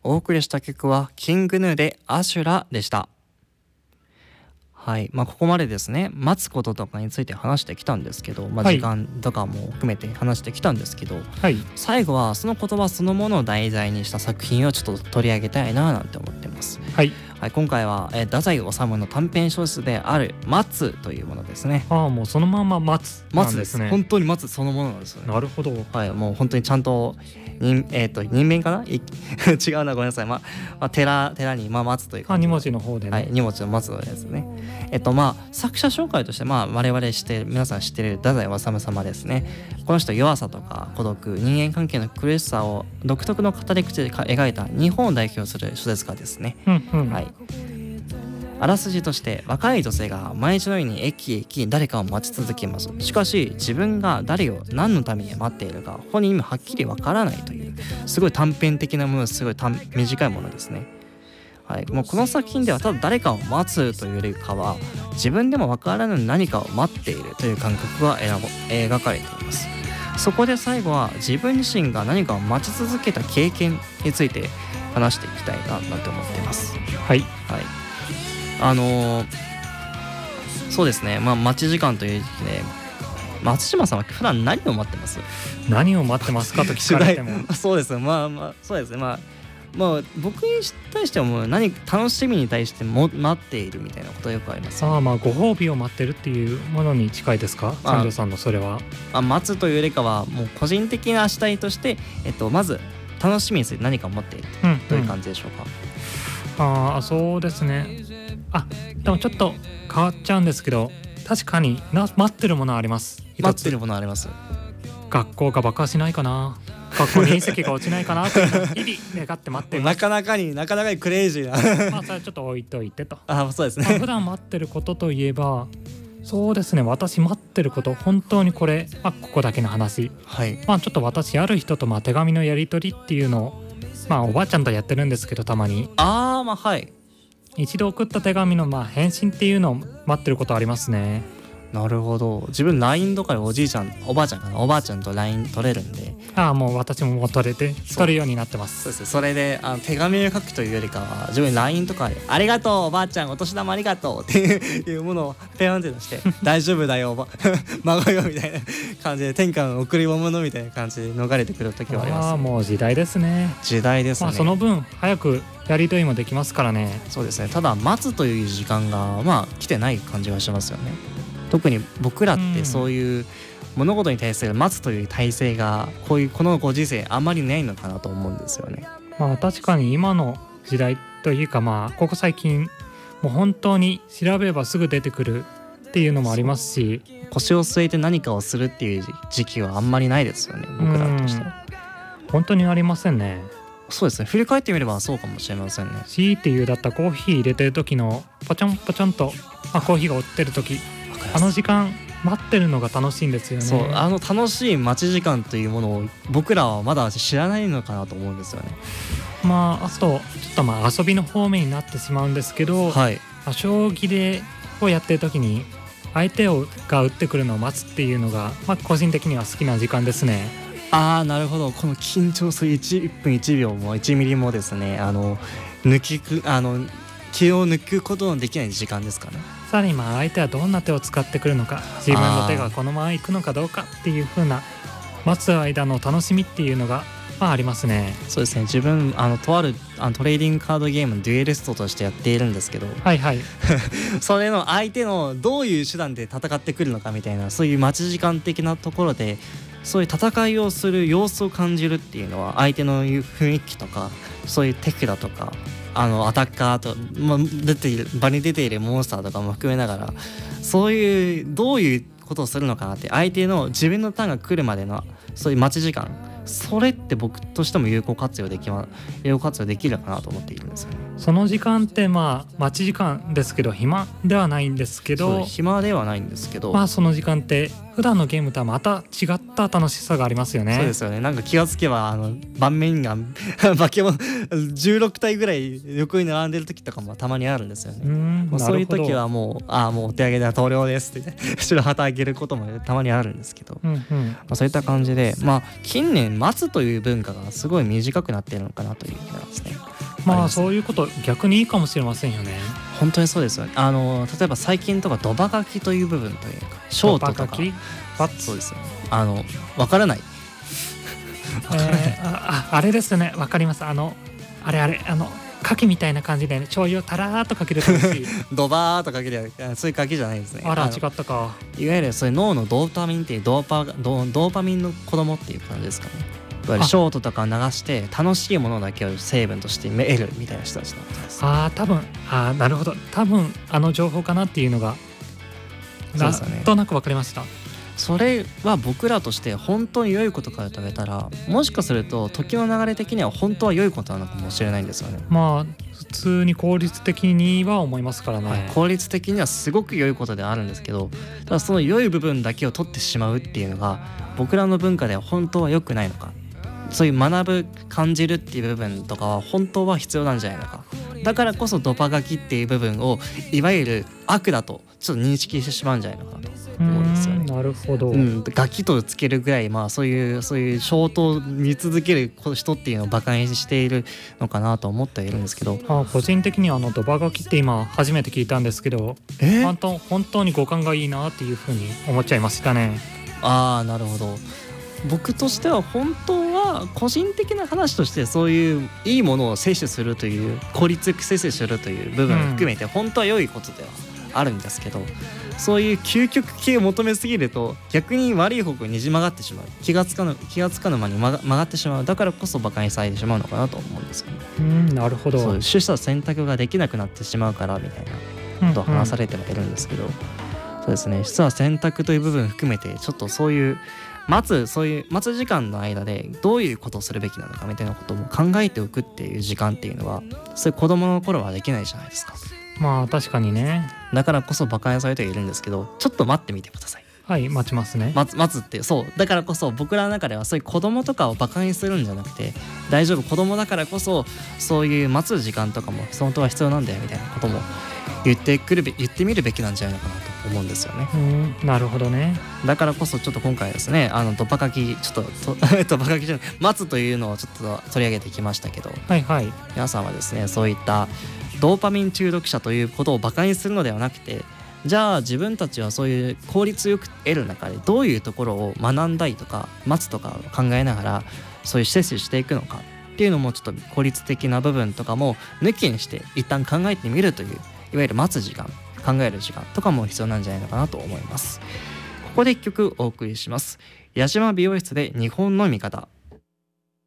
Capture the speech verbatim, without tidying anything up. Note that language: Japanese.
お送りした曲はキングヌーでアシュラでした。はい、まあここまでですね、待つこととかについて話してきたんですけど、まあ、時間とかも含めて話してきたんですけど、はい、最後はその言葉そのものを題材にした作品をちょっと取り上げたいななんて思ってます。はい、はい、今回は、えー、太宰治の短編小説である待つというものですね。 ああ、もうそのまま待つ待つですね。本当に待つそのものなんですよね。 なるほど。 はい、もう本当にちゃんと人、えー、と人間かな違うな、ごめんなさい。まあ、まあ、寺寺にまあ待つというか、 に文字の方でね、 はい、に文字の待つのやつね。えっとまあ作者紹介として、まあ我々知ってる皆さん知ってる太宰治様ですね。この人弱さとか孤独、人間関係の苦しさを独特の語り口で描いた日本を代表する小説家ですね。うんうん、はい。あらすじとして、若い女性が毎日のように駅へ行き誰かを待ち続けます。しかし自分が誰を何のために待っているか本人にははっきりわからないというすごい短編的なもの、すごい短短いものですね。はい、もうこの作品ではただ誰かを待つというよりかは自分でもわからぬ何かを待っているという感覚が描かれています。そこで最後は自分自身が何かを待ち続けた経験について話していきたいなと思っています。はい、はい、あのー、そうですね、まあ待ち時間という時期で、松島さんは普段何を待ってます？ 何を待ってますかと聞かれてもそうです、まあまあそうですね、まあまあ、僕に対してはもう何楽しみに対しても待っているみたいなことはよくあります、ね、 ああ、まあご褒美を待ってるっていうものに近いですか、三条さんのそれは。 まあ、待つというよりかはもう個人的な主体として、えっと、まず楽しみについて何かを待っているという感じでしょうか。 うんうん、ああ、そうですね。あ、でもちょっと変わっちゃうんですけど、確かにな待ってるものはあります。 待ってるものあります。 学校が爆破しないかな、学校に隕石が落ちないかなと日々願って待ってる。 なかなかになかなかにクレイジーなまあそれはちょっと置いといてと。 あ、そうですね、 まあ、普段待ってることといえば、そうですね、私待ってること本当にこれ、まあ、ここだけの話、はい、まあちょっと私ある人とまあ手紙のやり取りっていうのを、まあおばあちゃんとやってるんですけど、たまにああ、まあはい、 一度送った手紙のまあ返信っていうのを待ってることありますね。 なるほど。自分 ライン とかでおじいちゃんおばあちゃんかなおばあちゃんと ライン 取れるんで、 ああ、もう私ももう取れて取るようになってます。 そうですね。それであの手紙を書くというよりかは自分 ライン とかでありがとうおばあちゃんお年玉ありがとうっていうものをペヨンって出して大丈夫だよおば孫よみたいな感じで天下の贈り物みたいな感じで逃れてくる時はあります、ね、 ああ、もう時代ですね。 時代ですね。 まあ、その分早くやり取りもできますからね。 そうですね。ただ待つという時間がまあ来てない感じがしますよね。特に僕らってそういう物事に対する待つという体制がこういうこのご時世あんまりないのかなと思うんですよね。 まあ確かに今の時代というか、まあここ最近もう本当に調べればすぐ出てくるっていうのもありますし、 腰を据えて何かをするっていう時期はあんまりないですよね、僕らとしては。 本当にありませんね。 そうですね、振り返ってみればそうかもしれませんね。 強いて言うだったらコーヒー入れてる時のポチョンポチョンと、まあ、コーヒーが落ちてる時、あの時間待ってるのが楽しいんですよね。 そう、あの楽しい待ち時間というものを僕らはまだ知らないのかなと思うんですよね。 まああとちょっとまあ遊びの方面になってしまうんですけど、はい、まあ、将棋でをやってる時に相手をが打ってくるのを待つっていうのが、まあ、個人的には好きな時間ですね。 ああ、なるほど。この緊張する 1, 1分いちびょうもいちミリもですね、あの抜きくあの気を抜くことのできない時間ですかね。 さらにまあ相手はどんな手を使ってくるのか、自分の手がこのままいくのかどうかっていう風な待つ間の楽しみっていうのがまあありますね。 そうですね。自分あのとあるあのトレーディングカードゲームのデュエリストとしてやっているんですけど、はいはいそれの相手のどういう手段で戦ってくるのかみたいな、そういう待ち時間的なところでそういう戦いをする様子を感じるっていうのは、相手の雰囲気とかそういうテクだとかあのアタッカーと、まあ、出ている場に出ているモンスターとかも含めながら、そういうどういうことをするのかなって、相手の自分のターンが来るまでのそういう待ち時間、それって僕としても有効活用できま有効活用できるかなと思っているんですよね。 その時間ってまあ待ち時間ですけど暇ではないんですけど、 暇ではないんですけど、 まあその時間って普段のゲームとはまた違った楽しさがありますよね。 そうですよね。なんか気がつけばあの盤面が化け物じゅうろくたいぐらい横に並んでる時とかもたまにあるんですよね。 うん、 もうそういう時はもうああもうお手上げだ投了ですって後ろ旗あげることもたまにあるんですけど、 うんうん、 まあ、そういった感じで、まあ、近年待つという文化がすごい短くなっているのかなという気がですね。 まあそういうこと逆にいいかもしれませんよね。 本当にそうですよね。あの例えば最近とかドバ書きという部分というかショートとかそうですよね。あの分からないえー、あ, あ, あれですね、わかります。あのあれあれあの牡蠣みたいな感じで、ね、醤油をたらーっとかけるとドバーっとかけるそういう書きじゃないですね。 あら違ったか。 いわゆるそういう脳のドーパミンっていうドーパドドーパミンの子供っていう感じですかね。いわゆるショートとかを流して楽しいものだけを成分として得るみたいな人たちなんです。 ああ多分あなるほど、多分あの情報かなっていうのがなんとなく分かりました。 それは僕らとして本当に良いことかと言われたら、もしかすると時の流れ的には本当は良いことなのかもしれないんですよね。 まあ普通に効率的には思いますからね、はい、 効率的にはすごく良いことではあるんですけど、ただその良い部分だけを取ってしまうっていうのが僕らの文化では本当は良くないのか、そういう学ぶ感じるっていう部分とかは本当は必要なんじゃないのか。だからこそドパ書きっていう部分をいわゆる悪だとちょっと認識してしまうんじゃないのかなと思うんですよね。 なるほど、 うん、ガキとつけるぐらい、まあ、そういうそういうショートを見続ける人っていうのをバカにしているのかなと思っているんですけど、 あ個人的にはあのドバ書きって今初めて聞いたんですけど、 えー、 本当本当に五感がいいなっていうふうに思っちゃいましたね。 ああなるほど。僕としては本当は個人的な話としてそういういいものを摂取するという効率よく摂取するという部分を含めて本当は良いことではあるんですけど、うん、そういう究極系を求めすぎると逆に悪い方向にねじ曲がってしまう、気がつかぬ気がつかぬ間に曲が、曲がってしまう。だからこそ馬鹿にされてしまうのかなと思うんですよね。 うんなるほど。 そういう取捨選択ができなくなってしまうからみたいなことを話されてはいるんですけど、うんうん、そうですね、実は選択という部分含めてちょっとそういう待つそういう待つ時間の間でどういうことをするべきなのかみたいなことも考えておくっていう時間っていうのはそういう子供の頃はできないじゃないですか。 まあ確かにね。 だからこそ馬鹿にされてはいるんですけど、ちょっと待ってみてください。 はい待ちますね。 待つ待つってそうだからこそ僕らの中ではそういう子供とかを馬鹿にするんじゃなくて、大丈夫子供だからこそそういう待つ時間とかも本当は必要なんだよみたいなことも言ってくるべ言ってみるべきなんじゃないのかなと思うんですよね。 うんなるほどね。 だからこそちょっと今回ですね、あのドバ書きちょっとドバ書きじゃない待つというのをちょっと取り上げてきましたけど、 はいはい、 皆さんはですねそういったドーパミン中毒者ということを馬鹿にするのではなくて、じゃあ自分たちはそういう効率よく得る中でどういうところを学んだりとか待つとかを考えながらそういう摂取していくのかっていうのもちょっと効率的な部分とかも抜きにして一旦考えてみるといういわゆる待つ時間考える時間とかも必要なんじゃないのかなと思います。ここで一曲お送りします。矢島美容室で日本の味方。